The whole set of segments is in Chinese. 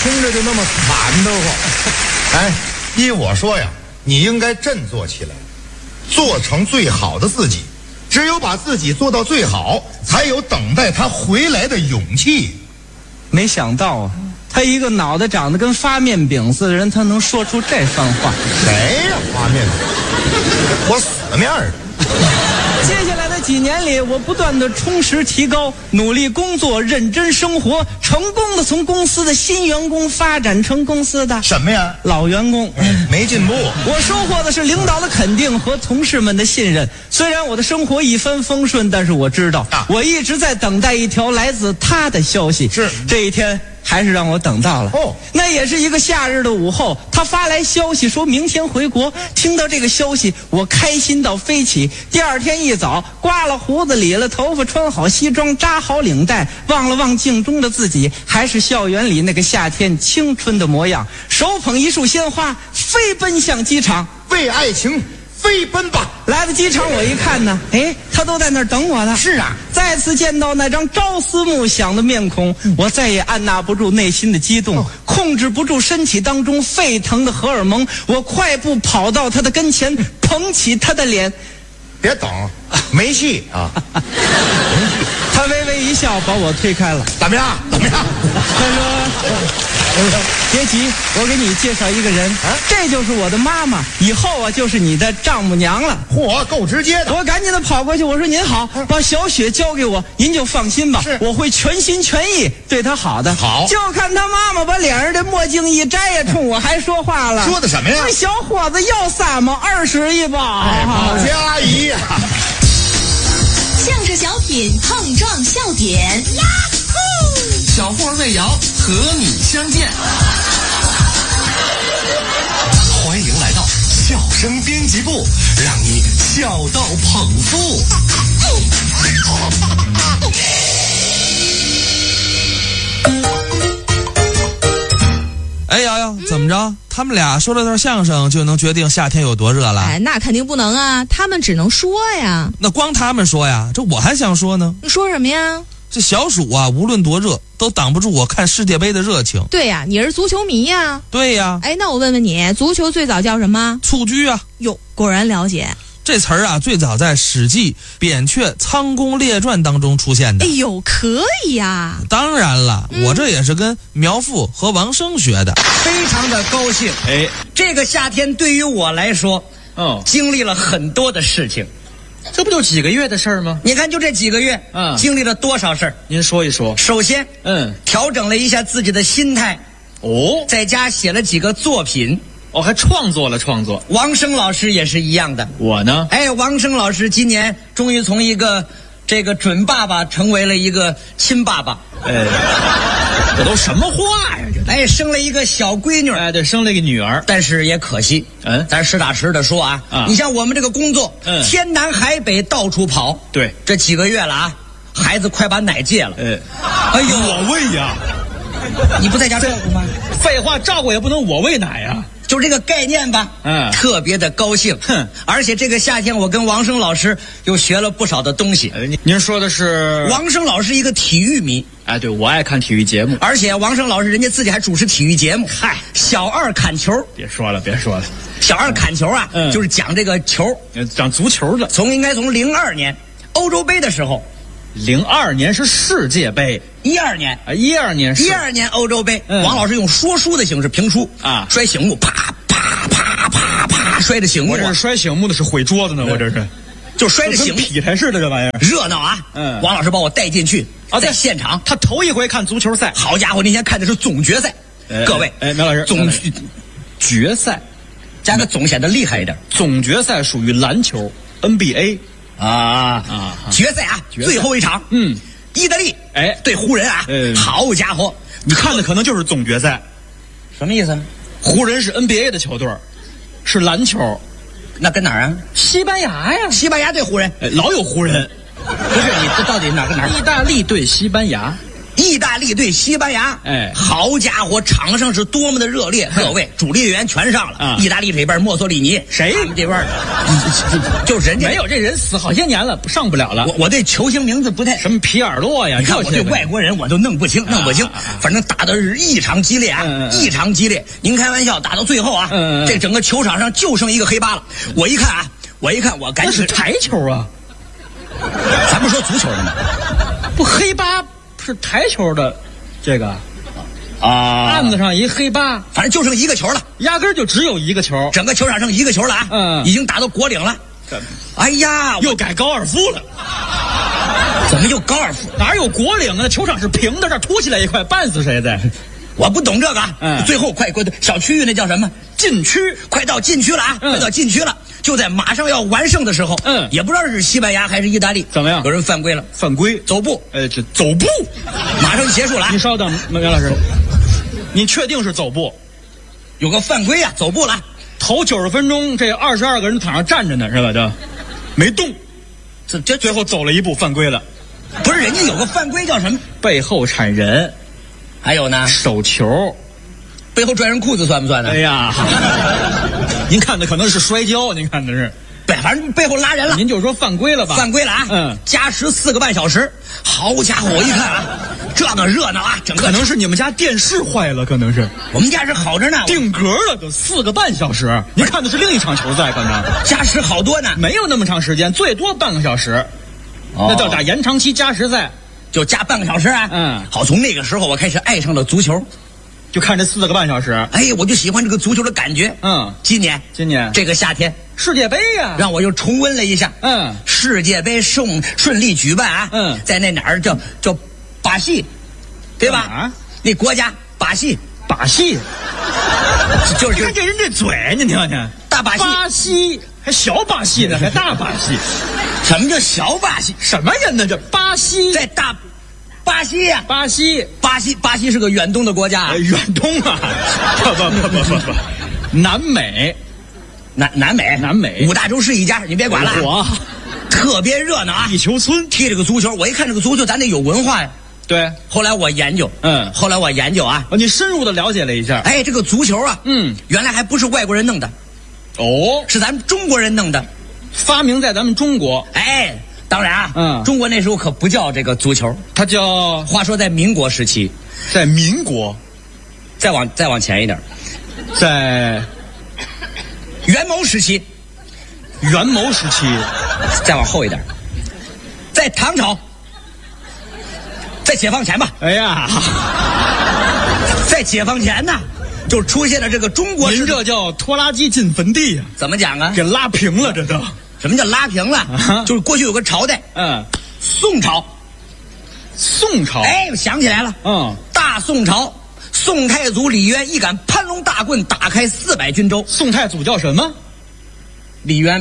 听着就那么惨得慌。哎，依我说呀，你应该振作起来，做成最好的自己。只有把自己做到最好，才有等待他回来的勇气。 没想到啊，他一个脑袋长得跟发面饼似的人，他能说出这番话。 谁呀？发面饼？我死面的。 接下来的几年里，我不断的充实提高，努力工作，认真生活，成功的从公司的新员工发展成公司的什么呀？ 老员工。 没进步。 我收获的是领导的肯定和同事们的信任。虽然我的生活一帆风顺，但是我知道，我一直在等待一条来自他的消息。 是这一天还是让我等到了。那也是一个夏日的午后，他发来消息说明天回国。听到这个消息，我开心到飞起。第二天一早，刮了胡子，理了头发，穿好西装，扎好领带，望了望镜中的自己，还是校园里那个夏天青春的模样，手捧一束鲜花，飞奔向机场， 为爱情飞奔吧。 来到机场，我一看呢，他都在那儿等我呢。 是啊， 再次见到那张朝思暮想的面孔，我再也按捺不住内心的激动，控制不住身体当中沸腾的荷尔蒙，我快步跑到他的跟前，捧起他的脸。 别等，没戏啊！ 他微微一笑，把我推开了。 怎么样？怎么样？ 他说：“别急，我给你介绍一个人，这就是我的妈妈，以后啊就是你的丈母娘了。” 嚯，够直接的！ 我赶紧的跑过去，我说：“您好，把小雪交给我，您就放心吧，我会全心全意对她好的。” 好， 就看他妈妈把脸上的墨镜一摘呀，冲我还说话了。 说的什么呀？ 这小伙子要3毛20一包。 好家阿姨呀！ 相声小品碰撞笑点，呀呼！ 小霍魏瑶和你相见，欢迎来到笑声编辑部，让你笑到捧腹。 哎瑶瑶，怎么着？他们俩说了段相声就能决定夏天有多热了？ 哎，那肯定不能啊，他们只能说呀。 那光他们说呀，这我还想说呢。 你说什么呀？ 这小暑啊，无论多热，都挡不住我看世界杯的热情。 对呀，你是足球迷呀。 对呀。 哎，那我问问你，足球最早叫什么？ 蹴鞠啊。 哟，果然了解。 这词儿啊，最早在《史记·扁鹊仓公列传》当中出现的。 哎呦，可以呀！ 当然了，我这也是跟苗阜和王声学的。 非常的高兴。这个夏天对于我来说，经历了很多的事情。 这不就几个月的事儿吗？ 你看，就这几个月，经历了多少事儿？ 您说一说。 首先，调整了一下自己的心态。在家写了几个作品。 还创作了创作。 王声老师也是一样的。 我呢？ 王声老师今年终于从一个这个准爸爸成为了一个亲爸爸。 这都什么话呀？ 生了一个小闺女。 对，生了一个女儿。 但是也可惜，咱实打实的说啊，你像我们这个工作，天南海北到处跑。 对， 这几个月了啊，孩子快把奶戒了。 哎呦，我喂呀！ 你不在家照顾吗？ 废话，照顾也不能我喂奶呀。 就这个概念吧，特别的高兴。而且这个夏天我跟王声老师又学了不少的东西。 您说的是？ 王声老师一个体育迷。 对，我爱看体育节目。 而且王声老师人家自己还主持体育节目。 嗨， 小二砍球。 别说了。 小二砍球啊，就是讲这个球， 讲足球的。 应该从02年欧洲杯的时候。 02年是世界杯 ，12年 12 年欧洲杯，王老师用说书的形式评书啊， 摔醒目，啪啪啪啪啪摔着醒目。 我这是摔醒目的是毁桌子呢，我这是就摔着醒目， 劈柴似的这玩意儿， 热闹啊！王老师把我带进去在现场， 他头一回看足球赛， 好家伙，那天看的是总决赛。各位， 苗老师，总决赛加个总显得厉害一点。 总决赛属于篮球 NBA。 决赛啊，最后一场，意大利对湖人啊，好家伙， 你看的可能就是总决赛， 什么意思？ 湖人是 NBA 的球队，是篮球， 那跟哪儿啊？ 西班牙呀， 西班牙对湖人， 老有湖人， 不是你这到底哪跟哪儿？ 意大利对西班牙， 意意大利对西班牙， 哎好家伙，场上是多么的热烈，各位主力员全上了。 啊意大利这边墨索里尼， 谁他们这边就是人家没有，这人死好些年了，上不了了。 我对球星名字不太什么皮尔洛呀？ 你看我对外国人我都弄不清，反正打的是异常激烈啊，异常激烈。您开玩笑，打到最后啊，这整个球场上就剩一个黑八了。我一看，我赶紧那是台球啊， 咱不说足球的吗？ 不黑八是台球的，这个啊， 案子上一黑八， 反正就剩一个球了， 压根儿就只有一个球。 整个球场剩一个球了啊，已经打到果岭了。哎呀， 又改高尔夫了， 怎么又高尔夫？ 哪有果岭啊？球场是平的，这儿凸起来一块，绊死谁在？ 我不懂这个啊。最后快小区域那叫什么？ 禁区， 快到禁区了啊！快到禁区了，就在马上要完胜的时候，也不知道是西班牙还是意大利， 怎么样？ 有人犯规了， 犯规， 走步， 这走步， 马上就结束了啊！ 你稍等，袁老师，你确定是走步？ 有个犯规啊，走步了。 头90分钟，这22个人场上站着呢，是吧？这没动， 这最后走了一步，犯规了。 不是，人家有个犯规叫什么？ 背后铲人， 还有呢， 手球， 背后拽人裤子算不算呢？ 哎呀，您看的可能是摔跤，您看的是。 反正背后拉人了， 您就说犯规了吧？ 犯规了啊！加时4个半小时，好家伙！我一看啊，这个热闹啊，整个可能是你们家电视坏了，可能是我们家是好着呢， 定格了都4个半小时。您看的是另一场球赛，可能加时好多呢， 没有那么长时间，最多半个小时。那叫打延长期加时赛， 就加半个小时啊。好，从那个时候我开始爱上了足球。 就看这4个半小时， 哎，我就喜欢这个足球的感觉。今年这个夏天世界杯呀， 让我又重温了一下。世界杯顺利举办啊。在那哪儿叫巴西，对吧？那国家巴西，就是你看这人这嘴，你听听， 大巴西， 巴西还小巴西呢，还大巴西？ 什么叫小巴西？ 什么人呢？这巴西在大。巴西呀， 巴西是个远东的国家， 远东啊，不，南美南美5大洲是一家，你别管了。 我特别热闹啊， 地球村踢这个足球，我一看这个足球，咱得有文化呀。 对， 后来我研究啊， 你深入的了解了一下， 哎，这个足球啊，原来还不是外国人弄的，是咱们中国人弄的， 发明在咱们中国， 哎。当然啊，中国那时候可不叫这个足球， 它叫。 话说在民国时期， 在民国， 再往前一点， 在元谋时期，再往后一点，在唐朝，在解放前吧。 哎呀， 在解放前呢，就出现了这个中国。 您这叫拖拉机进坟地呀？ 怎么讲啊？ 给拉平了，这都。 什么叫拉平了？就是过去有个朝代，宋朝。哎，我想起来了，大宋朝，宋太祖李渊一杆攀龙大棍打开400军州。 宋太祖叫什么？ 李渊。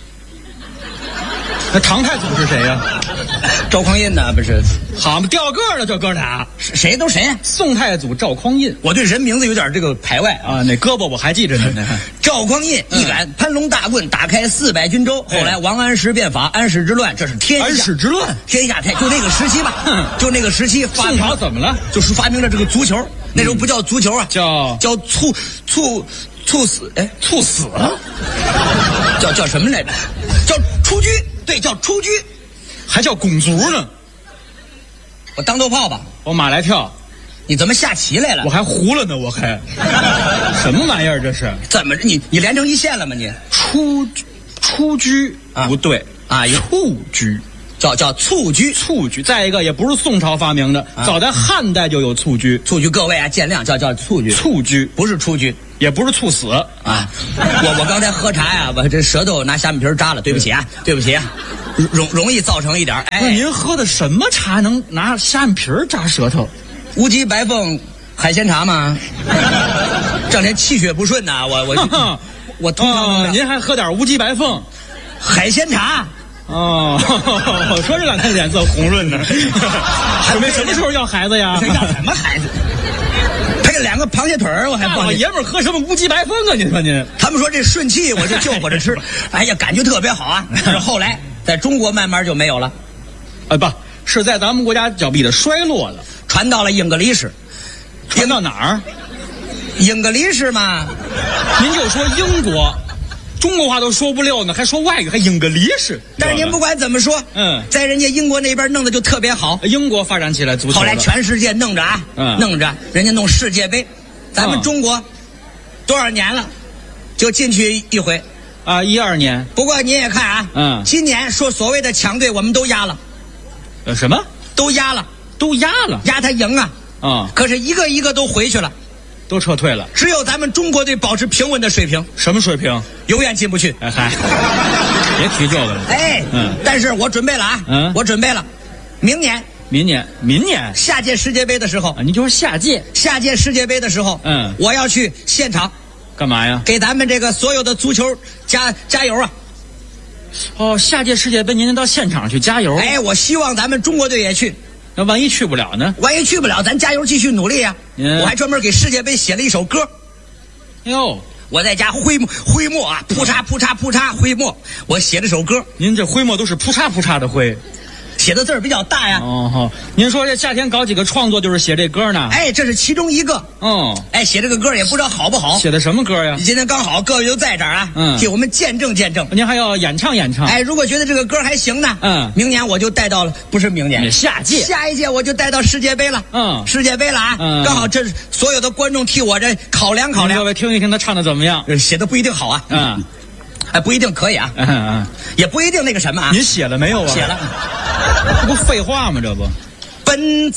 那唐太祖是谁呀？ 赵匡胤呢？不是， 好嘛，掉个儿了，这哥俩谁都谁呀？ 宋太祖赵匡胤， 我对人名字有点这个排外啊。那胳膊我还记着呢。 赵匡胤一杆攀龙大棍打开400军州，后来王安石变法，安史之乱，这是天下。 安史之乱， 天下太就那个时期吧，就那个时期发明。 宋朝怎么了？ 就是发明了这个足球，那时候不叫足球啊，叫猝死，哎， 猝死， 叫什么来着？叫出局，对，叫出局， 还叫拱足呢。 我当头炮吧， 我马来跳， 你怎么下棋来了？ 我还糊了呢，我还什么玩意儿这是？ 怎么你连成一线了吗你？ 出局啊， 不对啊，蹴鞠。 叫蹴鞠， 再一个也不是宋朝发明的，早在汉代就有蹴鞠。 各位啊，见谅，叫蹴鞠，不是出局， 也不是猝死啊。我刚才喝茶呀，我这舌头拿虾米皮扎了，对不起啊，容易造成一点。哎， 您喝的什么茶能拿虾米皮扎舌头？ 乌鸡白凤海鲜茶吗？这连气血不顺呐，我通常您还喝点乌鸡白凤海鲜茶。 我说这两天脸色红润呢，准备什么时候要孩子呀？ 要什么孩子？配了2个螃蟹腿儿，我还放。 老爷们儿喝什么乌鸡白凤啊？您说您？ 他们说这顺气，我就就着吃。哎呀，感觉特别好啊！但是后来在中国慢慢就没有了， 不是在咱们国家脚壁的衰落了。 传到了英格里士。 传到哪儿？ 英格里士嘛， 您就说英国，中国话都说不溜呢，还说外语，还英格里士。 但是您不管怎么说，在人家英国那边弄得就特别好。 英国发展起来足球， 后来全世界弄着啊，弄着，人家弄世界杯，咱们中国多少年了，就进去一回啊，12年。 不过您也看啊，今年说所谓的强队我们都压了， 什么？ 都压了，压他赢啊。可是一个一个都回去了， 都撤退了， 只有咱们中国队保持平稳的水平。 什么水平？ 永远进不去。 哎嗨，别提这个了。 但是我准备了啊，我准备了，明年下届世界杯的时候， 你就说下届世界杯的时候，我要去现场， 干嘛呀？ 给咱们这个所有的足球加油啊！ 哦，下届世界杯您到现场去加油。 哎，我希望咱们中国队也去。 那万一去不了呢？ 万一去不了，咱加油继续努力啊！我还专门给世界杯写了一首歌。 哟， 我在家挥墨啊，扑嚓扑嚓扑嚓挥墨，我写了首歌。 您这挥墨都是扑嚓扑嚓的挥， 写的字儿比较大呀。 您说这夏天搞几个创作就是写这歌呢？ 哎，这是其中一个。写这个歌也不知道好不好。 写的什么歌呀？ 今天刚好各位都在这儿啊，替我们见证见证。 您还要演唱。 哎，如果觉得这个歌还行呢，明年我就带到了，不是明年，下一届我就带到世界杯了。世界杯了啊，刚好这所有的观众替我这考量。 各位听一听他唱的怎么样？ 写的不一定好啊。哎，不一定可以啊。也不一定那个什么啊。 您写了没有啊？ 写了。 这不废话吗？这不。 本